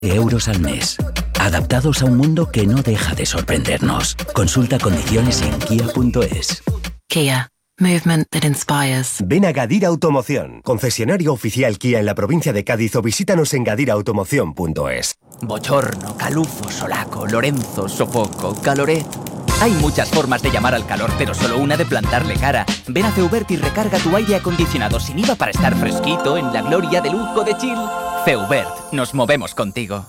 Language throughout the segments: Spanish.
euros al mes. Adaptados a un mundo que no deja de sorprendernos. Consulta condiciones en kia.es. Kia. Movement that inspires. Ven a Gadir Automoción, concesionario oficial Kia en la provincia de Cádiz, o visítanos en gadirautomoción.es. Bochorno, calufo, solaco, Lorenzo, sofoco, caloret. Hay muchas formas de llamar al calor, pero solo una de plantarle cara. Ven a Feubert y recarga tu aire acondicionado sin IVA para estar fresquito en la gloria de lujo de Chill. Feubert, nos movemos contigo.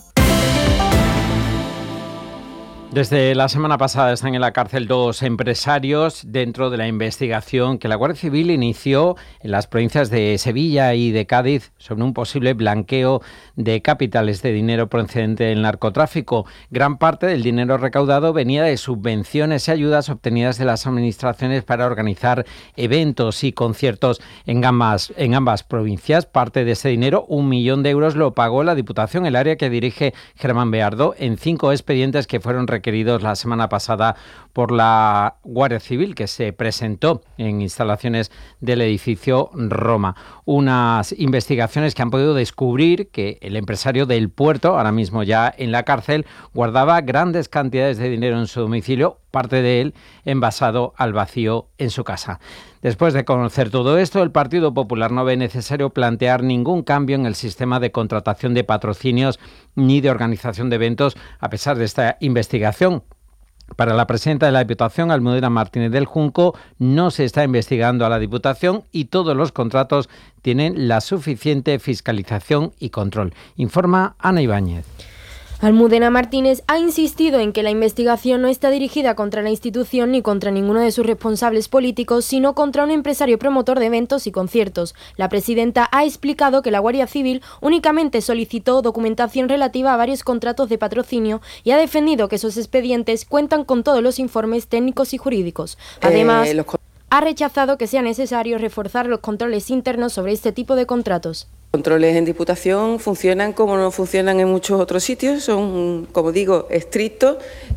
Desde la semana pasada están en la cárcel 2 empresarios dentro de la investigación que la Guardia Civil inició en las provincias de Sevilla y de Cádiz sobre un posible blanqueo de capitales de dinero procedente del narcotráfico. Gran parte del dinero recaudado venía de subvenciones y ayudas obtenidas de las administraciones para organizar eventos y conciertos en ambas provincias. Parte de ese dinero, 1 millón de euros, lo pagó la Diputación, el área que dirige Germán Beardo, en 5 expedientes que fueron requeridos la semana pasada por la Guardia Civil, que se presentó en instalaciones del edificio Roma. Unas investigaciones que han podido descubrir que el empresario del puerto, ahora mismo ya en la cárcel, guardaba grandes cantidades de dinero en su domicilio, parte de él envasado al vacío en su casa. Después de conocer todo esto, el Partido Popular no ve necesario plantear ningún cambio en el sistema de contratación de patrocinios ni de organización de eventos, a pesar de esta investigación. Para la presidenta de la Diputación, Almudena Martínez del Junco, no se está investigando a la Diputación y todos los contratos tienen la suficiente fiscalización y control. Informa Ana Ibáñez. Almudena Martínez ha insistido en que la investigación no está dirigida contra la institución ni contra ninguno de sus responsables políticos, sino contra un empresario promotor de eventos y conciertos. La presidenta ha explicado que la Guardia Civil únicamente solicitó documentación relativa a varios contratos de patrocinio y ha defendido que esos expedientes cuentan con todos los informes técnicos y jurídicos. Además, ha rechazado que sea necesario reforzar los controles internos sobre este tipo de contratos. Los controles en Diputación funcionan como no funcionan en muchos otros sitios, son, como digo, estrictos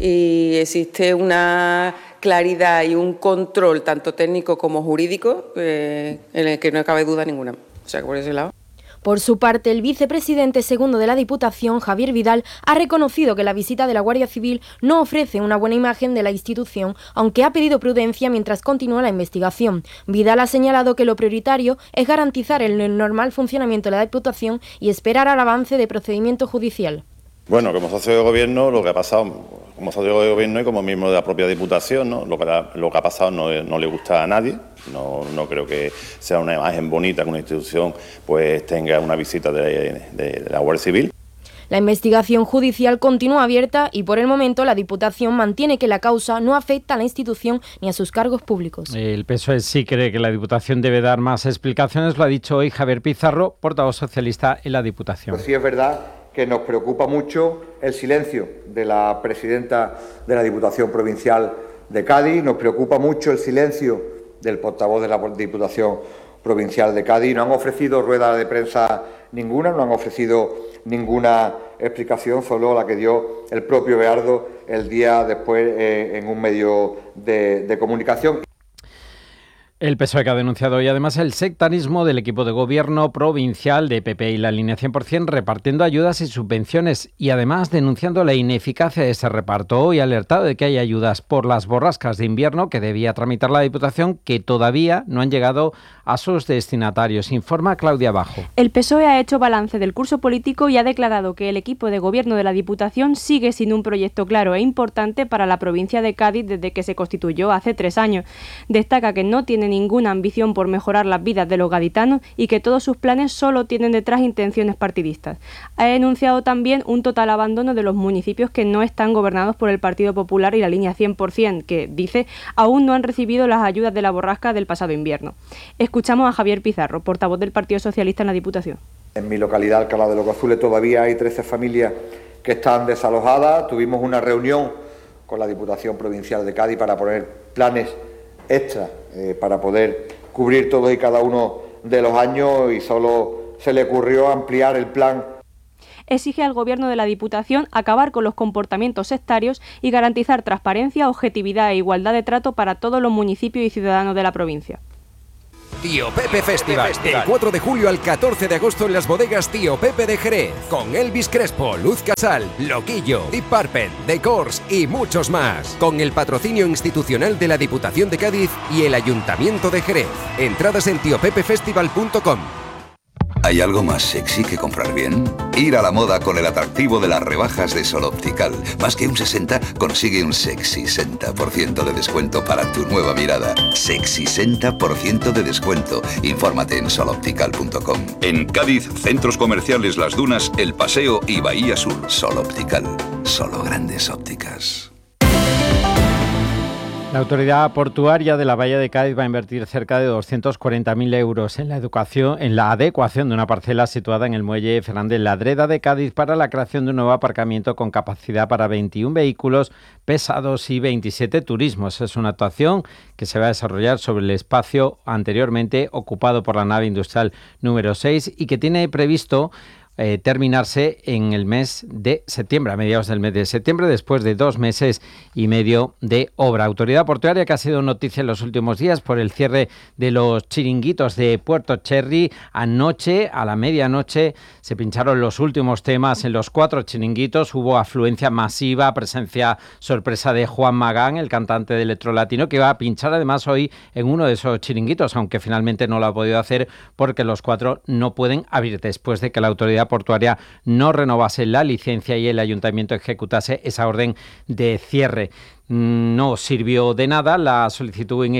y existe una claridad y un control tanto técnico como jurídico en el que no cabe duda ninguna. O sea que por ese lado. Por su parte, el vicepresidente segundo de la Diputación, Javier Vidal, ha reconocido que la visita de la Guardia Civil no ofrece una buena imagen de la institución, aunque ha pedido prudencia mientras continúa la investigación. Vidal ha señalado que lo prioritario es garantizar el normal funcionamiento de la Diputación y esperar al avance de procedimiento judicial. Bueno, como socio de gobierno, lo que ha pasado, como socio de gobierno y como miembro de la propia Diputación, ¿no? Lo que ha pasado no le gusta a nadie. No creo que sea una imagen bonita que una institución pues tenga una visita de la Guardia Civil. La investigación judicial continúa abierta y por el momento la Diputación mantiene que la causa no afecta a la institución ni a sus cargos públicos. El PSOE sí cree que la Diputación debe dar más explicaciones, lo ha dicho hoy Javier Pizarro, portavoz socialista en la Diputación. Pues sí es verdad que nos preocupa mucho el silencio de la presidenta de la Diputación Provincial de Cádiz, nos preocupa mucho el silencio del portavoz de la Diputación Provincial de Cádiz. No han ofrecido rueda de prensa ninguna, no han ofrecido ninguna explicación, solo la que dio el propio Beardo el día después en un medio de comunicación. El PSOE que ha denunciado hoy además el sectarismo del equipo de gobierno provincial de PP y la línea 100% repartiendo ayudas y subvenciones y además denunciando la ineficacia de ese reparto. Hoy ha alertado de que hay ayudas por las borrascas de invierno que debía tramitar la Diputación que todavía no han llegado a sus destinatarios. Informa Claudia Bajo. El PSOE ha hecho balance del curso político y ha declarado que el equipo de gobierno de la Diputación sigue sin un proyecto claro e importante para la provincia de Cádiz desde que se constituyó hace 3 años. Destaca que no tiene ninguna ambición por mejorar las vidas de los gaditanos y que todos sus planes solo tienen detrás intenciones partidistas. Ha denunciado también un total abandono de los municipios que no están gobernados por el Partido Popular y la línea 100%, que, dice, aún no han recibido las ayudas de la borrasca del pasado invierno. Escuchamos a Javier Pizarro, portavoz del Partido Socialista en la Diputación. En mi localidad, Alcalá de los Azules, todavía hay 13 familias que están desalojadas. Tuvimos una reunión con la Diputación Provincial de Cádiz para poner planes extra para poder cubrir todos y cada uno de los años y solo se le ocurrió ampliar el plan. Exige al Gobierno de la Diputación acabar con los comportamientos sectarios y garantizar transparencia, objetividad e igualdad de trato para todos los municipios y ciudadanos de la provincia. Tío Pepe Festival. Del 4 de julio al 14 de agosto en las bodegas Tío Pepe de Jerez. Con Elvis Crespo, Luz Casal, Loquillo, Deep Purple, The Corrs y muchos más. Con el patrocinio institucional de la Diputación de Cádiz y el Ayuntamiento de Jerez. Entradas en tiopepefestival.com. ¿Hay algo más sexy que comprar bien? Ir a la moda con el atractivo de las rebajas de Sol Optical. Más que un 60, consigue un sexy 60% de descuento para tu nueva mirada. Sexy 60% de descuento. Infórmate en soloptical.com. En Cádiz, centros comerciales Las Dunas, El Paseo y Bahía Sur. Sol Optical. Solo grandes ópticas. La Autoridad Portuaria de la Bahía de Cádiz va a invertir cerca de 240.000 euros en la adecuación de una parcela situada en el muelle Fernández Ladreda de Cádiz para la creación de un nuevo aparcamiento con capacidad para 21 vehículos pesados y 27 turismos. Es una actuación que se va a desarrollar sobre el espacio anteriormente ocupado por la nave industrial número 6 y que tiene previsto terminarse en el mes de septiembre, a mediados del mes de septiembre, después de 2 meses y medio de obra. Autoridad Portuaria que ha sido noticia en los últimos días por el cierre de los chiringuitos de Puerto Cherry. Anoche, a la medianoche, se pincharon los últimos temas en los 4 chiringuitos. Hubo afluencia masiva, presencia sorpresa de Juan Magán, el cantante de electrolatino, que va a pinchar además hoy en uno de esos chiringuitos, aunque finalmente no lo ha podido hacer porque los 4 no pueden abrir después de que la Autoridad Portuaria no renovase la licencia y el ayuntamiento ejecutase esa orden de cierre. No sirvió de nada la solicitud in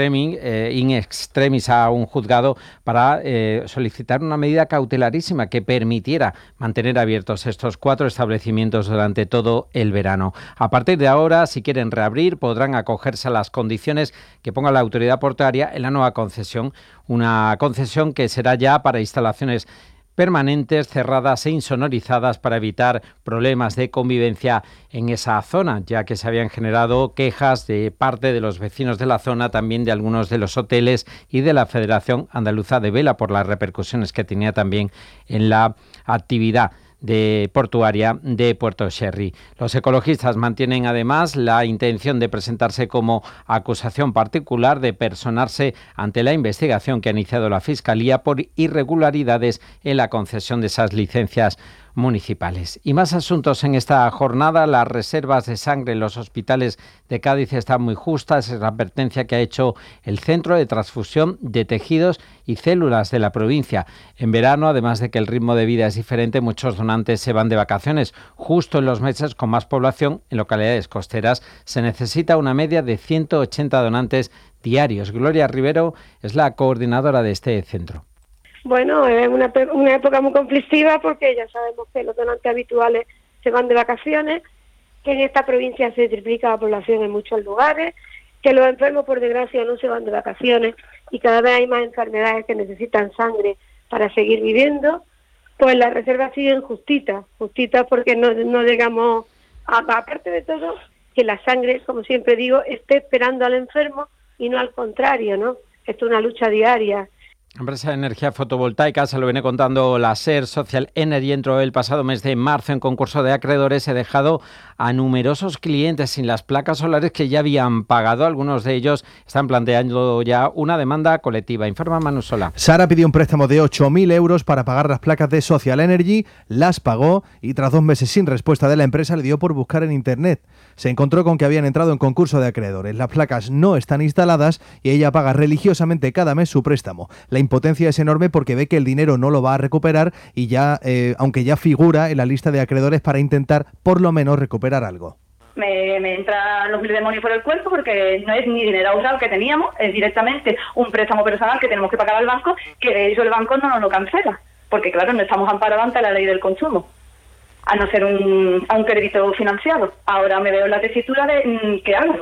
extremis a un juzgado para solicitar una medida cautelarísima que permitiera mantener abiertos estos 4 establecimientos durante todo el verano. A partir de ahora, si quieren reabrir, podrán acogerse a las condiciones que ponga la Autoridad Portuaria en la nueva concesión, una concesión que será ya para instalaciones permanentes, cerradas e insonorizadas para evitar problemas de convivencia en esa zona, ya que se habían generado quejas de parte de los vecinos de la zona, también de algunos de los hoteles y de la Federación Andaluza de Vela por las repercusiones que tenía también en la actividad de portuaria de Puerto Cherry. Los ecologistas mantienen además la intención de presentarse como acusación particular, de personarse ante la investigación que ha iniciado la Fiscalía por irregularidades en la concesión de esas licencias municipales. Y más asuntos en esta jornada. Las reservas de sangre en los hospitales de Cádiz están muy justas. Es la advertencia que ha hecho el Centro de Transfusión de Tejidos y Células de la provincia. En verano, además de que el ritmo de vida es diferente, muchos donantes se van de vacaciones. Justo en los meses con más población, en localidades costeras, se necesita una media de 180 donantes diarios. Gloria Rivero es la coordinadora de este centro. Bueno, es una época muy conflictiva porque ya sabemos que los donantes habituales se van de vacaciones, que en esta provincia se triplica la población en muchos lugares, que los enfermos, por desgracia, no se van de vacaciones y cada vez hay más enfermedades que necesitan sangre para seguir viviendo. Pues las reservas siguen justitas porque no llegamos, aparte de todo, que la sangre, como siempre digo, esté esperando al enfermo y no al contrario, ¿no? Esto es una lucha diaria. La empresa de energía fotovoltaica, se lo viene contando la SER Social Energy, entró el pasado mes de marzo en concurso de acreedores. He dejado a numerosos clientes sin las placas solares que ya habían pagado. Algunos de ellos están planteando ya una demanda colectiva. Informa Manu Sola. Sara pidió un préstamo de 8.000 euros para pagar las placas de Social Energy, las pagó y tras 2 meses sin respuesta de la empresa le dio por buscar en internet. Se encontró con que habían entrado en concurso de acreedores. Las placas no están instaladas y ella paga religiosamente cada mes su préstamo. La impotencia es enorme porque ve que el dinero no lo va a recuperar y ya, aunque ya figura en la lista de acreedores para intentar por lo menos recuperar algo. Me entran los mil demonios por el cuerpo porque no es ni dinero ahorrado que teníamos, es directamente un préstamo personal que tenemos que pagar al banco, que de hecho el banco no nos lo cancela, porque claro, no estamos amparados ante la ley del consumo, a no ser un crédito financiado. Ahora me veo en la tesitura de ¿qué hago?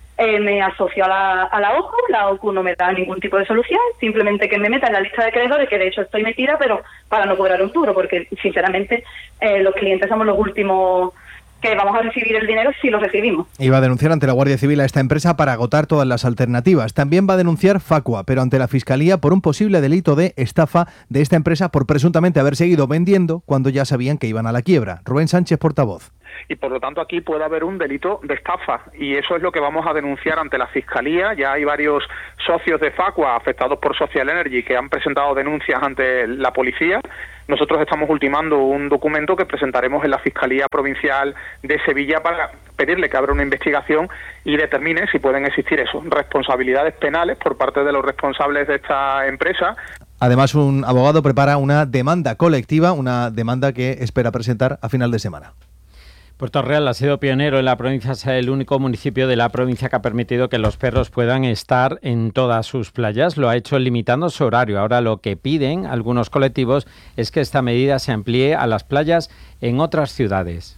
Me asocio a la OCU, la OCU no me da ningún tipo de solución, simplemente que me meta en la lista de acreedores, que de hecho estoy metida, pero para no cobrar un duro, porque sinceramente los clientes somos los últimos que vamos a recibir el dinero si lo recibimos. Y va a denunciar ante la Guardia Civil a esta empresa para agotar todas las alternativas. También va a denunciar Facua, pero ante la Fiscalía por un posible delito de estafa de esta empresa por presuntamente haber seguido vendiendo cuando ya sabían que iban a la quiebra. Rubén Sánchez, portavoz. y por lo tanto aquí puede haber un delito de estafa, y eso es lo que vamos a denunciar ante la Fiscalía. Ya hay varios socios de Facua afectados por Social Energy que han presentado denuncias ante la policía. Nosotros estamos ultimando un documento que presentaremos en la Fiscalía Provincial de Sevilla para pedirle que abra una investigación y determine si pueden existir responsabilidades penales por parte de los responsables de esta empresa. Además, un abogado prepara una demanda colectiva, una demanda que espera presentar a final de semana. Puerto Real ha sido pionero en la provincia, es el único municipio de la provincia que ha permitido que los perros puedan estar en todas sus playas. Lo ha hecho limitando su horario. Ahora lo que piden algunos colectivos es que esta medida se amplíe a las playas en otras ciudades.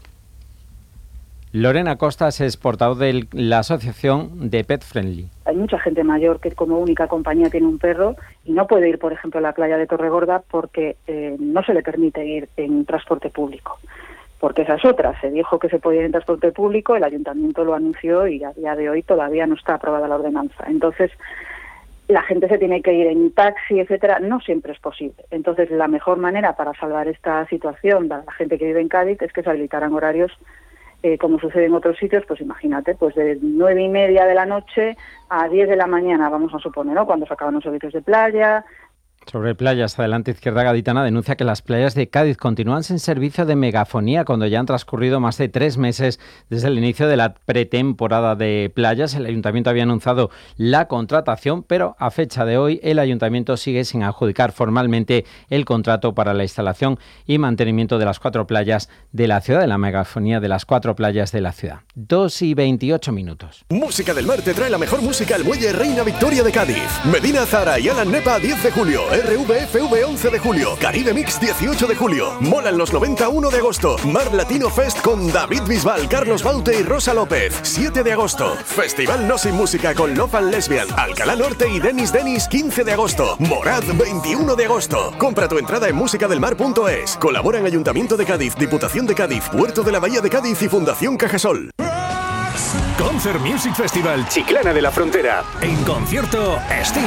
Lorena Costas es portavoz de la asociación de Pet Friendly. Hay mucha gente mayor que como única compañía tiene un perro y no puede ir, por ejemplo, a la playa de Torregorda porque no se le permite ir en transporte público. Porque esa es otra. Se dijo que se podía ir en transporte público, el ayuntamiento lo anunció y a día de hoy todavía no está aprobada la ordenanza. Entonces, la gente se tiene que ir en taxi, etcétera. No siempre es posible. Entonces, la mejor manera para salvar esta situación para la gente que vive en Cádiz es que se habilitaran horarios como sucede en otros sitios, pues imagínate, pues de 9:30 de la noche a 10 de la mañana, vamos a suponer, ¿no? Cuando se acaban los servicios de playa. Sobre playas, Adelante Izquierda Gaditana denuncia que las playas de Cádiz continúan sin servicio de megafonía cuando ya han transcurrido más de 3 meses desde el inicio de la pretemporada de playas. El Ayuntamiento había anunciado la contratación, pero a fecha de hoy el Ayuntamiento sigue sin adjudicar formalmente el contrato para la instalación y mantenimiento de las 4 playas de la ciudad, de la megafonía de las 4 playas de la ciudad. 2:28 minutos. Música del Mar te trae la mejor música al Muelle Reina Victoria de Cádiz. Medina Zara y Alan Nepa 10 de julio. RVFV 11 de julio, Caribe Mix 18 de julio, Molan los 91 de agosto, Mar Latino Fest con David Bisbal, Carlos Baute y Rosa López 7 de agosto, Festival No Sin Música con Love and Lesbian, Alcalá Norte y Denis 15 de agosto, Morad 21 de agosto. Compra tu entrada en musicadelmar.es. Colaboran Ayuntamiento de Cádiz, Diputación de Cádiz, Puerto de la Bahía de Cádiz y Fundación Cajasol. Concert Music Festival Chiclana de la Frontera. En concierto, Sting,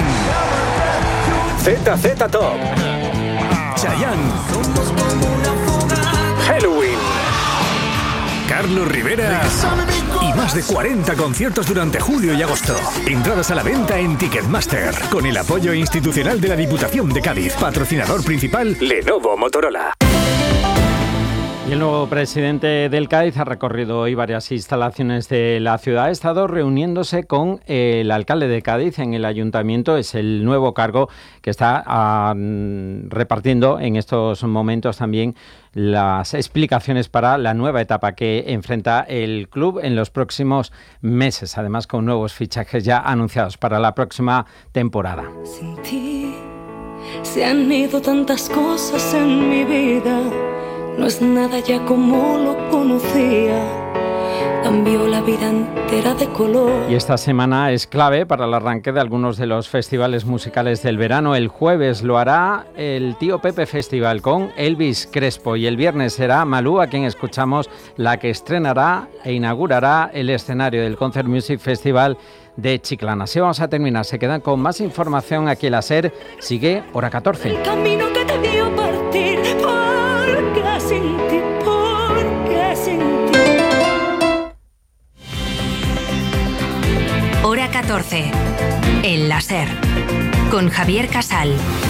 ZZ Top, Chayanne, Halloween, Carlos Rivera y más de 40 conciertos durante julio y agosto. Entradas a la venta en Ticketmaster, con el apoyo institucional de la Diputación de Cádiz. Patrocinador principal, Lenovo Motorola. Y el nuevo presidente del Cádiz ha recorrido hoy varias instalaciones de la ciudad. Ha estado reuniéndose con el alcalde de Cádiz en el ayuntamiento. Es el nuevo cargo que está repartiendo en estos momentos también las explicaciones para la nueva etapa que enfrenta el club en los próximos meses. Además, con nuevos fichajes ya anunciados para la próxima temporada. Sin ti se han ido tantas cosas en mi vida. No es nada ya como lo conocía, cambió la vida entera de color. Y esta semana es clave para el arranque de algunos de los festivales musicales del verano. El jueves lo hará el Tío Pepe Festival con Elvis Crespo y el viernes será Malú, a quien escuchamos, la que estrenará e inaugurará el escenario del Concert Music Festival de Chiclana. Así vamos a terminar. Se quedan con más información aquí en la SER. Sigue Hora 14. El camino que te vio partir, porque sin ti, porque sin ti. Hora 14. En la SER. Con Javier Casal.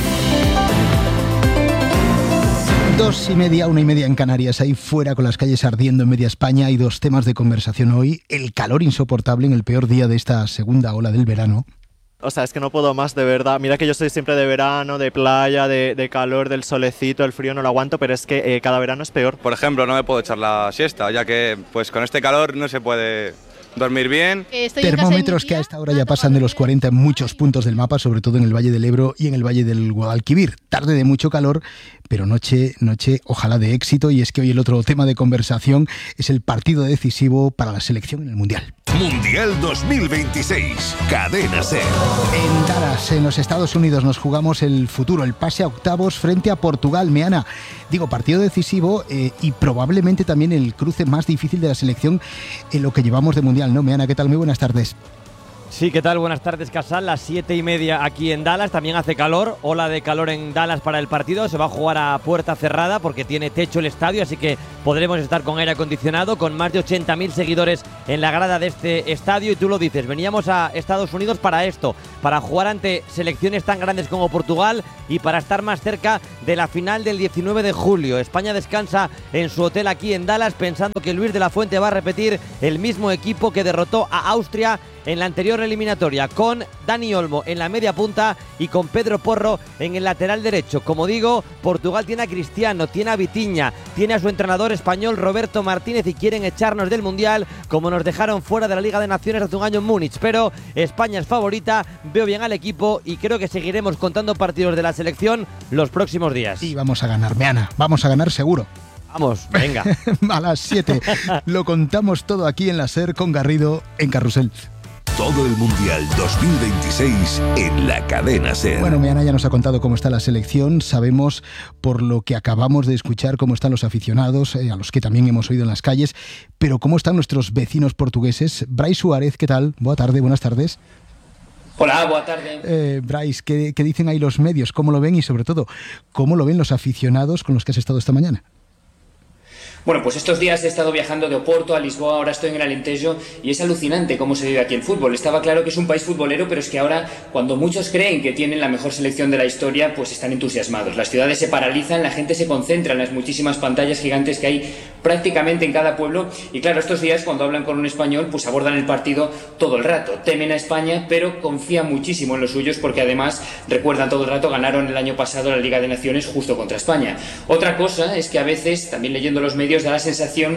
2:30, 1:30 en Canarias, ahí fuera con las calles ardiendo en media España. Hay 2 temas de conversación hoy. El calor insoportable en el peor día de esta segunda ola del verano. O sea, es que no puedo más, de verdad. Mira que yo soy siempre de verano, de playa, de calor, del solecito, el frío no lo aguanto, pero es que cada verano es peor. Por ejemplo, no me puedo echar la siesta, ya que pues con este calor no se puede dormir bien. Termómetros que a esta hora ya pasan de los 40 en muchos puntos del mapa, sobre todo en el Valle del Ebro y en el Valle del Guadalquivir. Tarde de mucho calor, pero noche ojalá de éxito. Y es que hoy el otro tema de conversación es el partido decisivo para la selección en el Mundial. Mundial 2026, Cadena SER. En Dallas, en los Estados Unidos, nos jugamos el futuro, el pase a octavos frente a Portugal. Meana, digo, partido decisivo y probablemente también el cruce más difícil de la selección en lo que llevamos de Mundial, ¿no? Meana, ¿qué tal? Muy buenas tardes. Sí, ¿qué tal? Buenas tardes, Casal. Las 7:30 aquí en Dallas. También hace calor. Ola de calor en Dallas para el partido. Se va a jugar a puerta cerrada porque tiene techo el estadio, así que podremos estar con aire acondicionado, con más de 80.000 seguidores en la grada de este estadio. Y tú lo dices, veníamos a Estados Unidos para esto, para jugar ante selecciones tan grandes como Portugal y para estar más cerca de la final del 19 de julio. España descansa en su hotel aquí en Dallas pensando que Luis de la Fuente va a repetir el mismo equipo que derrotó a Austria en la anterior eliminatoria, con Dani Olmo en la media punta y con Pedro Porro en el lateral derecho. Como digo, Portugal tiene a Cristiano, tiene a Vitinha, tiene a su entrenador español Roberto Martínez y quieren echarnos del Mundial como nos dejaron fuera de la Liga de Naciones hace un año en Múnich. Pero España es favorita, veo bien al equipo y creo que seguiremos contando partidos de la selección los próximos días. Y vamos a ganar, Meana, vamos a ganar seguro. Vamos, venga. A las 7 lo contamos todo aquí en la SER con Garrido en Carrusel. Todo el Mundial 2026 en la cadena SER. Bueno, Meana ya nos ha contado cómo está la selección. Sabemos, por lo que acabamos de escuchar, cómo están los aficionados, a los que también hemos oído en las calles. Pero cómo están nuestros vecinos portugueses. Brais Suárez, ¿qué tal? Buenas tardes. Hola, buenas tardes. Brais, ¿qué dicen ahí los medios? ¿Cómo lo ven? Y sobre todo, ¿cómo lo ven los aficionados con los que has estado esta mañana? Bueno, pues estos días he estado viajando de Oporto a Lisboa, ahora estoy en el Alentejo y es alucinante cómo se vive aquí el fútbol. Estaba claro que es un país futbolero, pero es que ahora, cuando muchos creen que tienen la mejor selección de la historia, pues están entusiasmados. Las ciudades se paralizan, la gente se concentra en las muchísimas pantallas gigantes que hay prácticamente en cada pueblo y claro, estos días cuando hablan con un español, pues abordan el partido todo el rato. Temen a España, pero confían muchísimo en los suyos porque además recuerdan todo el rato, ganaron el año pasado la Liga de Naciones justo contra España. Otra cosa es que a veces, también leyendo los medios, da la sensación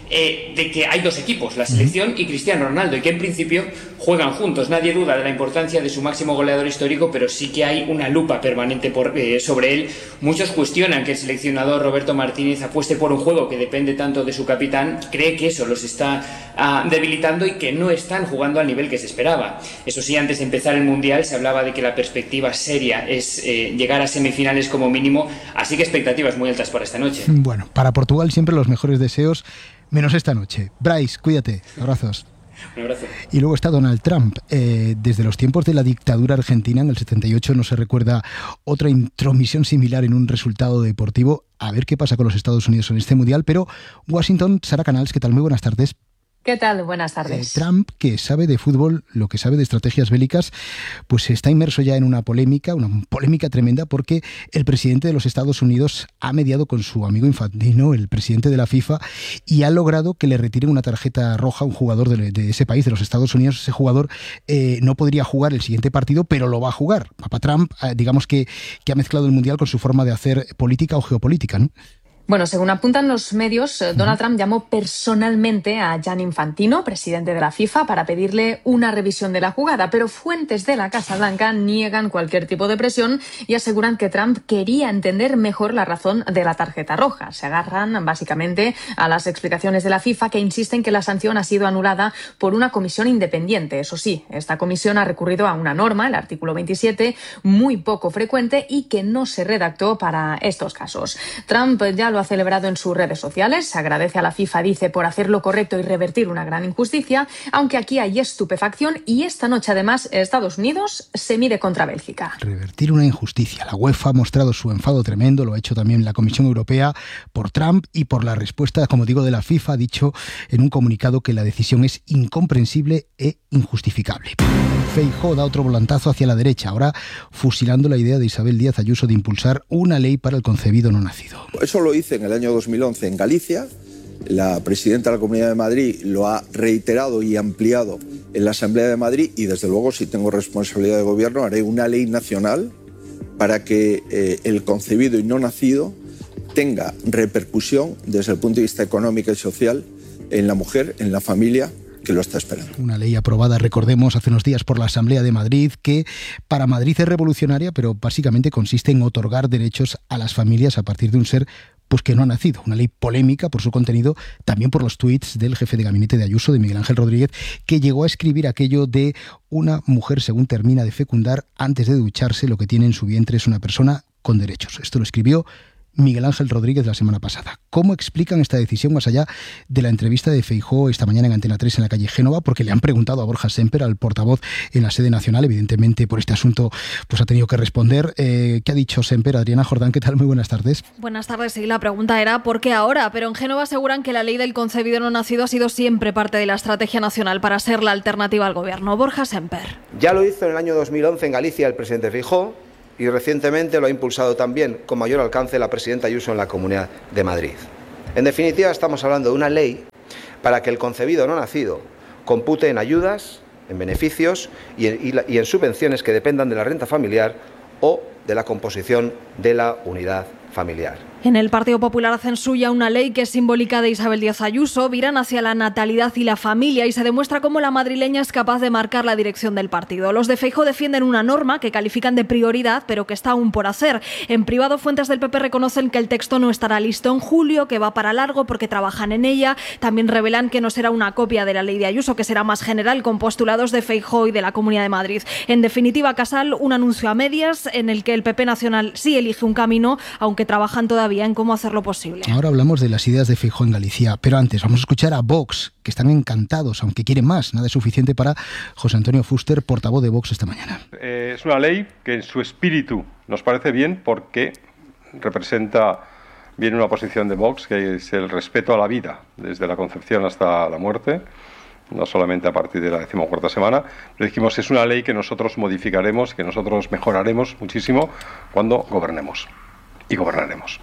de que hay dos equipos, la selección y Cristiano Ronaldo, y que en principio juegan juntos. Nadie duda de la importancia de su máximo goleador histórico, pero sí que hay una lupa permanente sobre él. Muchos cuestionan que el seleccionador Roberto Martínez apueste por un juego que depende tanto de su capitán, cree que eso los está debilitando y que no están jugando al nivel que se esperaba. Eso sí, antes de empezar el Mundial se hablaba de que la perspectiva seria es llegar a semifinales como mínimo, así que expectativas muy altas para esta noche. Bueno, para Portugal siempre los mejores deseos, menos esta noche. Brais, cuídate, abrazos. Un abrazo. Y luego está Donald Trump. Desde los tiempos de la dictadura argentina, en el 78, no se recuerda otra intromisión similar en un resultado deportivo. A ver qué pasa con los Estados Unidos en este Mundial. Pero Washington, Sara Canals, ¿qué tal? Muy buenas tardes. ¿Qué tal? Buenas tardes. Trump, que sabe de fútbol, lo que sabe de estrategias bélicas, pues está inmerso ya en una polémica tremenda, porque el presidente de los Estados Unidos ha mediado con su amigo Infantino, el presidente de la FIFA, y ha logrado que le retiren una tarjeta roja a un jugador de ese país, de los Estados Unidos. Ese jugador no podría jugar el siguiente partido, pero lo va a jugar. Papá Trump, digamos que ha mezclado el Mundial con su forma de hacer política o geopolítica, ¿no? Bueno, según apuntan los medios, Donald Trump llamó personalmente a Gianni Infantino, presidente de la FIFA, para pedirle una revisión de la jugada, pero fuentes de la Casa Blanca niegan cualquier tipo de presión y aseguran que Trump quería entender mejor la razón de la tarjeta roja. Se agarran básicamente a las explicaciones de la FIFA, que insisten que la sanción ha sido anulada por una comisión independiente. Eso sí, esta comisión ha recurrido a una norma, el artículo 27, muy poco frecuente y que no se redactó para estos casos. Trump ya lo ha celebrado en sus redes sociales, agradece a la FIFA, dice, por hacer lo correcto y revertir una gran injusticia, aunque aquí hay estupefacción y esta noche además Estados Unidos se mide contra Bélgica. Revertir una injusticia. La UEFA ha mostrado su enfado tremendo, lo ha hecho también la Comisión Europea por Trump y por la respuesta, como digo, de la FIFA. Ha dicho en un comunicado que la decisión es incomprensible e injustificable. Feijóo da otro volantazo hacia la derecha, ahora fusilando la idea de Isabel Díaz Ayuso de impulsar una ley para el concebido no nacido. Eso lo hice en el año 2011 en Galicia. La presidenta de la Comunidad de Madrid lo ha reiterado y ampliado en la Asamblea de Madrid y desde luego, si tengo responsabilidad de gobierno, haré una ley nacional para que el concebido y no nacido tenga repercusión desde el punto de vista económico y social en la mujer, en la familia, que lo está esperando. Una ley aprobada, recordemos, hace unos días por la Asamblea de Madrid, que para Madrid es revolucionaria, pero básicamente consiste en otorgar derechos a las familias a partir de un ser pues que no ha nacido. Una ley polémica por su contenido, también por los tuits del jefe de gabinete de Ayuso, de Miguel Ángel Rodríguez, que llegó a escribir aquello de una mujer, según termina de fecundar, antes de ducharse, lo que tiene en su vientre es una persona con derechos. Esto lo escribió Miguel Ángel Rodríguez la semana pasada. ¿Cómo explican esta decisión más allá de la entrevista de Feijóo esta mañana en Antena 3 en la calle Génova? Porque le han preguntado a Borja Sémper, al portavoz en la sede nacional, evidentemente por este asunto pues ha tenido que responder. ¿Qué ha dicho Sémper? Adriana Jordán, ¿qué tal? Muy buenas tardes. Buenas tardes, sí, la pregunta era ¿por qué ahora? Pero en Génova aseguran que la ley del concebido no nacido ha sido siempre parte de la estrategia nacional para ser la alternativa al gobierno. Borja Sémper. Ya lo hizo en el año 2011 en Galicia el presidente Feijóo, y recientemente lo ha impulsado también con mayor alcance la presidenta Ayuso en la Comunidad de Madrid. En definitiva, estamos hablando de una ley para que el concebido no nacido compute en ayudas, en beneficios y en subvenciones que dependan de la renta familiar o de la composición de la unidad familiar. En el Partido Popular hacen suya una ley que es simbólica de Isabel Díaz Ayuso, viran hacia la natalidad y la familia y se demuestra cómo la madrileña es capaz de marcar la dirección del partido. Los de Feijóo defienden una norma que califican de prioridad, pero que está aún por hacer. En privado, fuentes del PP reconocen que el texto no estará listo en julio, que va para largo porque trabajan en ella. También revelan que no será una copia de la ley de Ayuso, que será más general, con postulados de Feijóo y de la Comunidad de Madrid. En definitiva, Casal, un anuncio a medias en el que el PP nacional sí elige un camino, aunque trabajan todavía en cómo hacerlo posible. Ahora hablamos de las ideas de Feijóo en Galicia, pero antes vamos a escuchar a Vox, que están encantados, aunque quieren más. Nada es suficiente para José Antonio Fuster, portavoz de Vox esta mañana. Es una ley que en su espíritu nos parece bien porque representa bien una posición de Vox, que es el respeto a la vida, desde la concepción hasta la muerte, no solamente a partir de la 14ª semana. Pero dijimos, es una ley que nosotros modificaremos, que nosotros mejoraremos muchísimo cuando gobernemos. Y gobernaremos.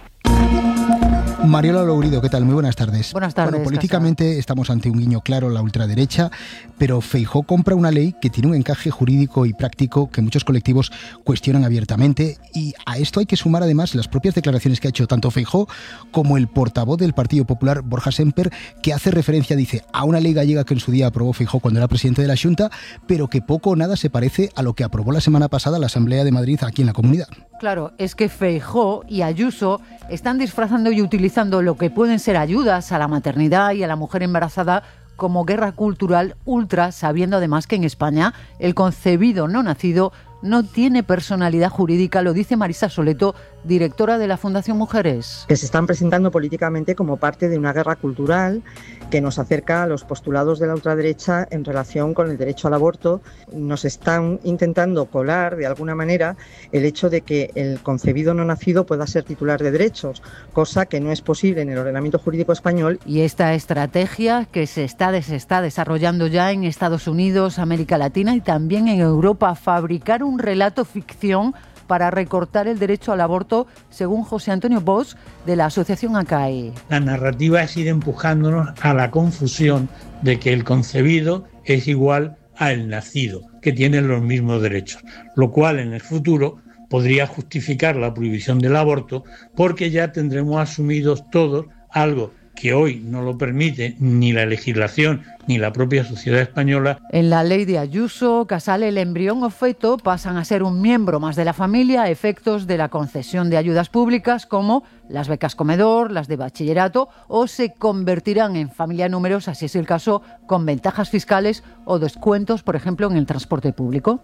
Mariola Lourido, ¿qué tal? Muy buenas tardes. Buenas tardes. Bueno, políticamente estamos ante un guiño claro a la ultraderecha, pero Feijóo compra una ley que tiene un encaje jurídico y práctico que muchos colectivos cuestionan abiertamente, y a esto hay que sumar además las propias declaraciones que ha hecho tanto Feijóo como el portavoz del Partido Popular, Borja Sémper, que hace referencia, dice, a una ley gallega que en su día aprobó Feijóo cuando era presidente de la Xunta, pero que poco o nada se parece a lo que aprobó la semana pasada la Asamblea de Madrid aquí en la Comunidad. Claro, es que Feijóo y Ayuso están disfrazando y utilizando lo que pueden ser ayudas a la maternidad y a la mujer embarazada como guerra cultural ultra, sabiendo además que en España el concebido no nacido no tiene personalidad jurídica, lo dice Marisa Soleto, directora de la Fundación Mujeres. Que se están presentando políticamente como parte de una guerra cultural que nos acerca a los postulados de la ultraderecha en relación con el derecho al aborto. Nos están intentando colar de alguna manera el hecho de que el concebido no nacido pueda ser titular de derechos, cosa que no es posible en el ordenamiento jurídico español. Y esta estrategia que se está desarrollando ya en Estados Unidos, América Latina y también en Europa, fabricar un relato ficción para recortar el derecho al aborto, según José Antonio Bosch, de la asociación ACAE. La narrativa es ir empujándonos a la confusión de que el concebido es igual al nacido, que tienen los mismos derechos, lo cual en el futuro podría justificar la prohibición del aborto, porque ya tendremos asumidos todos algo que hoy no lo permite ni la legislación ni la propia sociedad española. En la ley de Ayuso, Casal, el embrión o feto pasan a ser un miembro más de la familia a efectos de la concesión de ayudas públicas como las becas comedor, las de bachillerato, o se convertirán en familia numerosa, si es el caso, con ventajas fiscales o descuentos, por ejemplo, en el transporte público.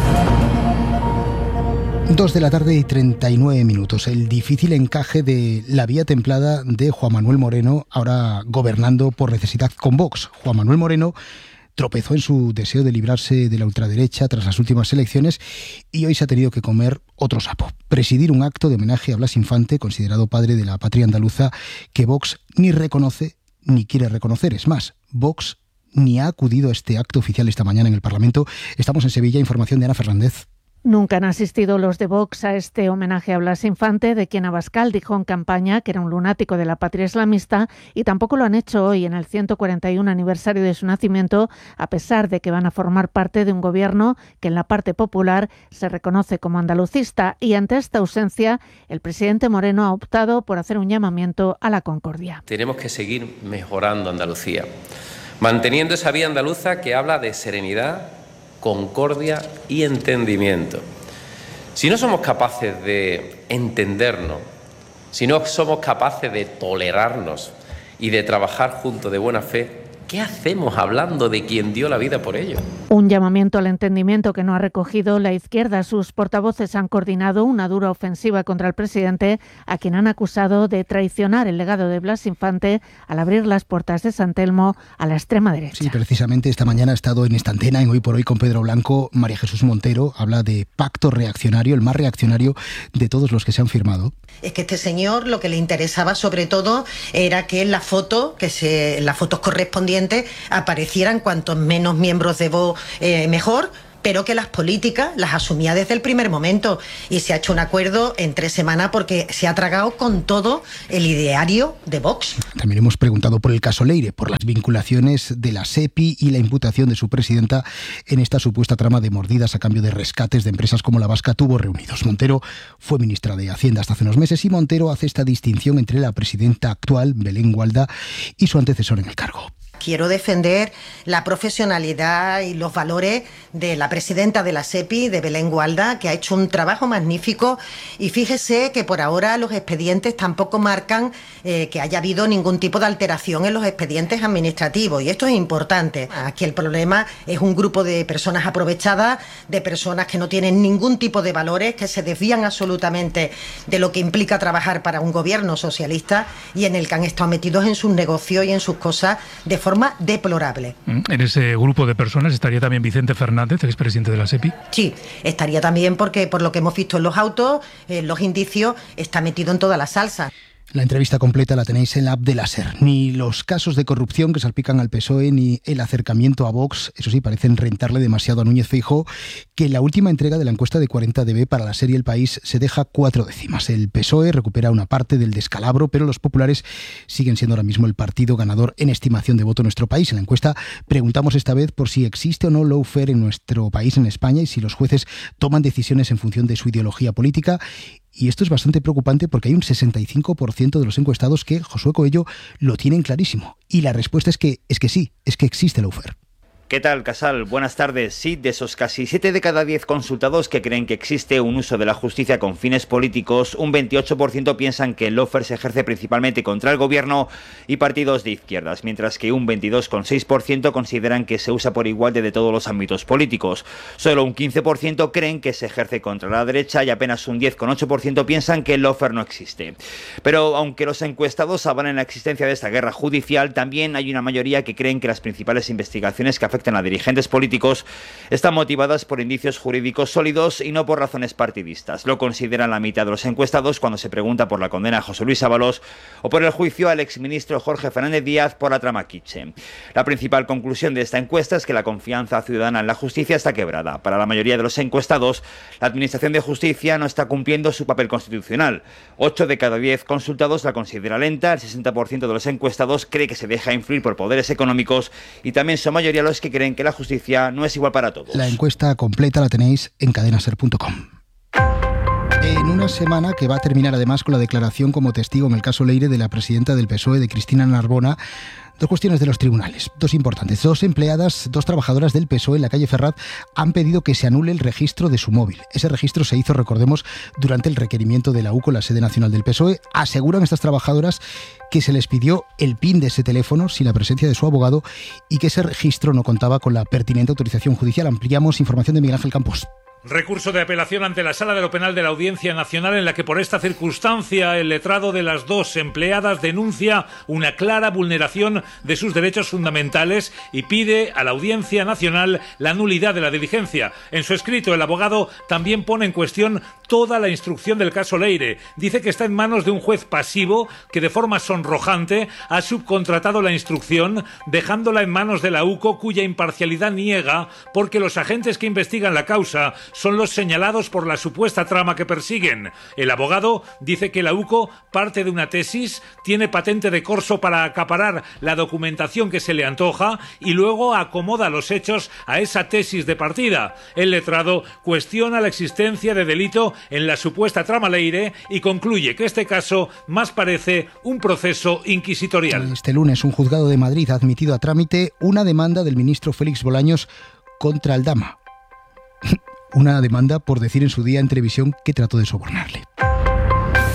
2:39 p.m. El difícil encaje de la vía templada de Juan Manuel Moreno, ahora gobernando por necesidad con Vox. Juan Manuel Moreno tropezó en su deseo de librarse de la ultraderecha tras las últimas elecciones y hoy se ha tenido que comer otro sapo. Presidir un acto de homenaje a Blas Infante, considerado padre de la patria andaluza, que Vox ni reconoce ni quiere reconocer. Es más, Vox ni ha acudido a este acto oficial esta mañana en el Parlamento. Estamos en Sevilla, información de Ana Fernández. Nunca han asistido los de Vox a este homenaje a Blas Infante, de quien Abascal dijo en campaña que era un lunático de la patria islamista, y tampoco lo han hecho hoy en el 141 aniversario de su nacimiento, a pesar de que van a formar parte de un gobierno que en la parte popular se reconoce como andalucista. Y ante esta ausencia, el presidente Moreno ha optado por hacer un llamamiento a la concordia. Tenemos que seguir mejorando Andalucía, manteniendo esa vía andaluza que habla de serenidad, concordia y entendimiento. Si no somos capaces de entendernos, si no somos capaces de tolerarnos y de trabajar juntos de buena fe, ¿Qué hacemos hablando de quien dio la vida por ello? Un llamamiento al entendimiento que no ha recogido la izquierda. Sus portavoces han coordinado una dura ofensiva contra el presidente, a quien han acusado de traicionar el legado de Blas Infante al abrir las puertas de San Telmo a la extrema derecha. Sí, precisamente esta mañana ha estado en esta antena, en Hoy por Hoy con Pedro Blanco. María Jesús Montero habla de pacto reaccionario, el más reaccionario de todos los que se han firmado. Es que este señor lo que le interesaba sobre todo era que en la foto, en las fotos correspondientes, aparecieran cuantos menos miembros de Vox mejor, pero que las políticas las asumía desde el primer momento, y se ha hecho un acuerdo en 3 semanas porque se ha tragado con todo el ideario de Vox. También hemos preguntado por el caso Leire, por las vinculaciones de la SEPI y la imputación de su presidenta en esta supuesta trama de mordidas a cambio de rescates de empresas como la vasca Tubos Reunidos. Montero fue ministra de Hacienda hasta hace unos meses y Montero hace esta distinción entre la presidenta actual, Belén Gualda, y su antecesor en el cargo. Quiero defender la profesionalidad y los valores de la presidenta de la SEPI, de Belén Gualda, que ha hecho un trabajo magnífico, y fíjese que por ahora los expedientes tampoco marcan que haya habido ningún tipo de alteración en los expedientes administrativos, y esto es importante. Aquí el problema es un grupo de personas aprovechadas, de personas que no tienen ningún tipo de valores, que se desvían absolutamente de lo que implica trabajar para un gobierno socialista y en el que han estado metidos en sus negocios y en sus cosas de forma deplorable. ¿En ese grupo de personas estaría también Vicente Fernández, expresidente de la SEPI? Sí, estaría también porque, por lo que hemos visto en los autos, los indicios, está metido en toda la salsa. La entrevista completa la tenéis en la app de la SER. Ni los casos de corrupción que salpican al PSOE ni el acercamiento a Vox, eso sí, parecen rentarle demasiado a Núñez Feijóo, que en la última entrega de la encuesta de 40DB para la serie El País se deja 4 décimas. El PSOE recupera una parte del descalabro, pero los populares siguen siendo ahora mismo el partido ganador en estimación de voto en nuestro país. En la encuesta preguntamos esta vez por si existe o no lawfare en nuestro país, en España, y si los jueces toman decisiones en función de su ideología política. Y esto es bastante preocupante porque hay un 65% de los encuestados que, Josué Coello, lo tienen clarísimo. Y la respuesta es que sí, es que existe lawfare. ¿Qué tal, Casal? Buenas tardes. Sí, de esos casi 7 de cada 10 consultados que creen que existe un uso de la justicia con fines políticos, un 28% piensan que el lawfare se ejerce principalmente contra el gobierno y partidos de izquierdas, mientras que un 22,6% consideran que se usa por igual desde todos los ámbitos políticos. Solo un 15% creen que se ejerce contra la derecha y apenas un 10,8% piensan que el lawfare no existe. Pero aunque los encuestados avalan la existencia de esta guerra judicial, también hay una mayoría que creen que las principales investigaciones que afectan a dirigentes políticos están motivadas por indicios jurídicos sólidos y no por razones partidistas. Lo consideran la mitad de los encuestados cuando se pregunta por la condena a José Luis Ábalos o por el juicio al exministro Jorge Fernández Díaz por la trama Kitchen. La principal conclusión de esta encuesta es que la confianza ciudadana en la justicia está quebrada. Para la mayoría de los encuestados, la Administración de Justicia no está cumpliendo su papel constitucional. 8 de cada 10 consultados la considera lenta, el 60% de los encuestados cree que se deja influir por poderes económicos y también son mayoría los que creen que la justicia no es igual para todos. La encuesta completa la tenéis en cadenaser.com. En una semana que va a terminar además con la declaración como testigo en el caso Leire de la presidenta del PSOE, de Cristina Narbona. Dos cuestiones de los tribunales, dos importantes. 2 empleadas, 2 trabajadoras del PSOE en la calle Ferraz han pedido que se anule el registro de su móvil. Ese registro se hizo, recordemos, durante el requerimiento de la UCO, la sede nacional del PSOE. Aseguran estas trabajadoras que se les pidió el PIN de ese teléfono sin la presencia de su abogado y que ese registro no contaba con la pertinente autorización judicial. Ampliamos información de Miguel Ángel Campos. Recurso de apelación ante la Sala de lo Penal de la Audiencia Nacional, en la que por esta circunstancia el letrado de las 2 empleadas denuncia una clara vulneración de sus derechos fundamentales y pide a la Audiencia Nacional la nulidad de la diligencia. En su escrito, el abogado también pone en cuestión toda la instrucción del caso Leire. Dice que está en manos de un juez pasivo que de forma sonrojante ha subcontratado la instrucción, dejándola en manos de la UCO, cuya imparcialidad niega porque los agentes que investigan la causa son los señalados por la supuesta trama que persiguen. El abogado dice que la UCO parte de una tesis, tiene patente de corso para acaparar la documentación que se le antoja y luego acomoda los hechos a esa tesis de partida. El letrado cuestiona la existencia de delito en la supuesta trama Leire y concluye que este caso más parece un proceso inquisitorial. Este lunes un juzgado de Madrid ha admitido a trámite una demanda del ministro Félix Bolaños contra Aldama. Una demanda por decir en su día en televisión que trató de sobornarle.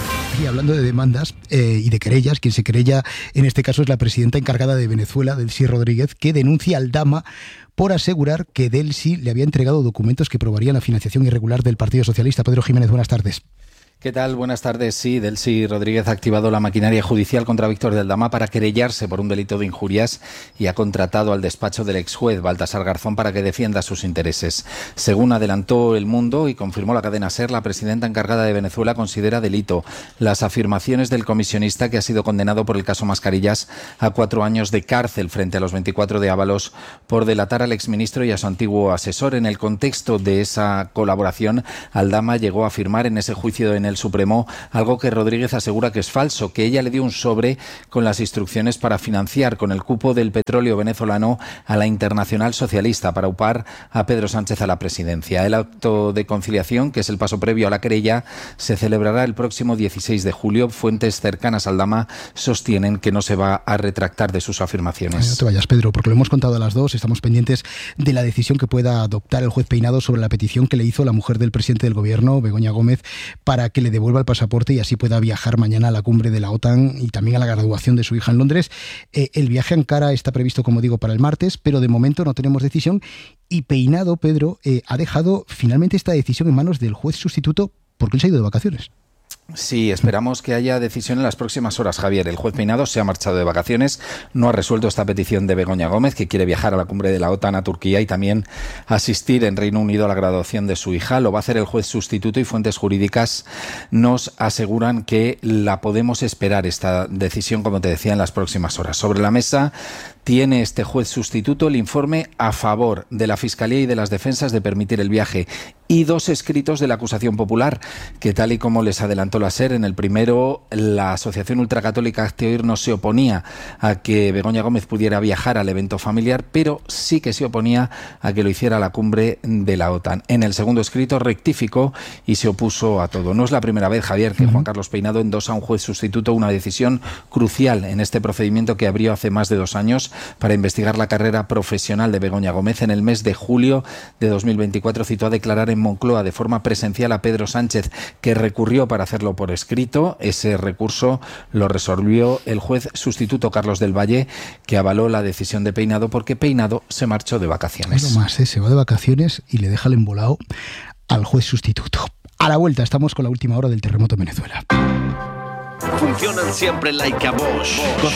Y hablando de demandas y de querellas, quien se querella en este caso es la presidenta encargada de Venezuela, Delcy Rodríguez, que denuncia al Dama por asegurar que Delcy le había entregado documentos que probarían la financiación irregular del Partido Socialista. Pedro Jiménez, buenas tardes. ¿Qué tal? Buenas tardes. Sí, Delcy Rodríguez ha activado la maquinaria judicial contra Víctor del Dama para querellarse por un delito de injurias y ha contratado al despacho del exjuez Baltasar Garzón para que defienda sus intereses. Según adelantó El Mundo y confirmó la cadena SER, la presidenta encargada de Venezuela considera delito las afirmaciones del comisionista que ha sido condenado por el caso Mascarillas a 4 años de cárcel frente a los 24 de Ábalos por delatar al exministro y a su antiguo asesor. En el contexto de esa colaboración, Aldama llegó a afirmar en ese juicio en el Supremo algo que Rodríguez asegura que es falso, que ella le dio un sobre con las instrucciones para financiar con el cupo del petróleo venezolano a la Internacional Socialista para upar a Pedro Sánchez a la presidencia. El acto de conciliación, que es el paso previo a la querella, se celebrará el próximo 16 de julio. Fuentes cercanas al Dama sostienen que no se va a retractar de sus afirmaciones. No te vayas, Pedro, porque lo hemos contado a las 2. Estamos pendientes de la decisión que pueda adoptar el juez Peinado sobre la petición que le hizo la mujer del presidente del gobierno, Begoña Gómez, para que le devuelva el pasaporte y así pueda viajar mañana a la cumbre de la OTAN y también a la graduación de su hija en Londres. El viaje a Ankara está previsto, como digo, para el martes, pero de momento no tenemos decisión y Peinado, Pedro, ha dejado finalmente esta decisión en manos del juez sustituto porque él se ha ido de vacaciones. Sí, esperamos que haya decisión en las próximas horas, Javier. El juez Peinado se ha marchado de vacaciones, no ha resuelto esta petición de Begoña Gómez, que quiere viajar a la cumbre de la OTAN a Turquía y también asistir en Reino Unido a la graduación de su hija. Lo va a hacer el juez sustituto y fuentes jurídicas nos aseguran que la podemos esperar, esta decisión, como te decía, en las próximas horas. Sobre la mesa tiene este juez sustituto el informe a favor de la Fiscalía y de las defensas de permitir el viaje y 2 escritos de la acusación popular, que tal y como les adelantó la SER, en el primero la Asociación Ultracatólica Hazte Oír no se oponía a que Begoña Gómez pudiera viajar al evento familiar, pero sí que se oponía a que lo hiciera a la cumbre de la OTAN. En el segundo escrito rectificó y se opuso a todo. No es la primera vez, Javier, que Juan Carlos Peinado endosa a un juez sustituto una decisión crucial en este procedimiento que abrió hace más de 2 años para investigar la carrera profesional de Begoña Gómez. En el mes de julio de 2024 citó a declarar en Moncloa de forma presencial a Pedro Sánchez, que recurrió para hacerlo por escrito. Ese recurso lo resolvió el juez sustituto Carlos del Valle, que avaló la decisión de Peinado porque Peinado se marchó de vacaciones. Bueno, más, se va de vacaciones y le deja el embolado al juez sustituto. A la vuelta estamos con la última hora del terremoto en Venezuela. Funcionan siempre like a Bosch.